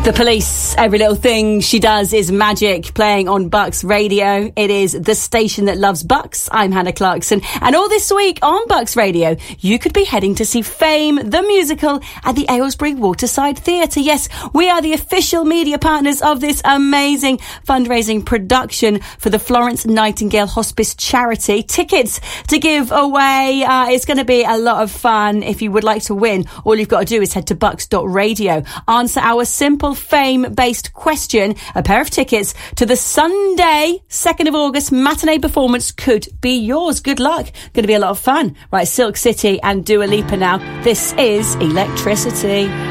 The Police, every little thing she does is magic, playing on Bucks Radio. It is the station that loves Bucks. I'm Hannah Clarkson. And all this week on Bucks Radio, you could be heading to see Fame, the musical, at the Aylesbury Waterside Theatre. Yes, we are the official media partners of this amazing fundraising production for the Florence Nightingale Hospice charity. Tickets to give away. It's going to be a lot of fun. If you would like to win, all you've got to do is head to bucks.radio. Answer our simple Fame-based question. A pair of tickets to the Sunday, 2nd of August matinee performance could be yours. Good luck. Going to be a lot of fun. Right, Silk City and Dua Lipa now. This is Electricity.